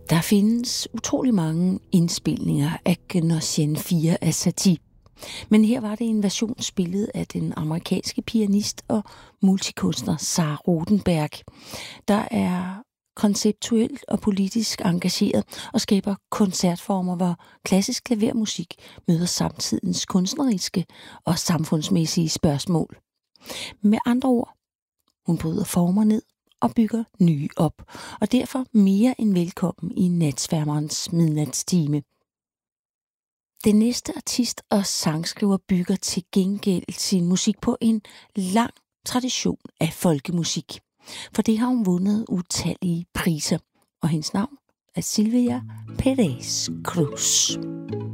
Der findes utrolig mange indspilninger af Gnosian 4 af Satie. Men her var det en version spillet af den amerikanske pianist og multikunstner Sarah Rodenberg, der er konceptuelt og politisk engageret og skaber koncertformer, hvor klassisk klavermusik møder samtidens kunstneriske og samfundsmæssige spørgsmål. Med andre ord, hun bryder former ned og bygger nye op, og derfor mere end velkommen i natsværmerens midnatstime. Den næste artist og sangskriver bygger til gengæld sin musik på en lang tradition af folkemusik. For det har hun vundet utallige priser, og hendes navn er Silvia Pérez Cruz.